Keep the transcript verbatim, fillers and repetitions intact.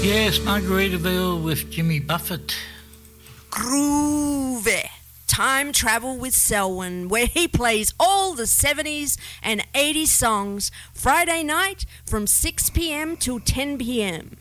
Yes, Margaritaville with Jimmy Buffett. Groovy. Time Travel with Selwyn, where he plays all the seventies and eighties songs, Friday night from six p.m. till ten p.m.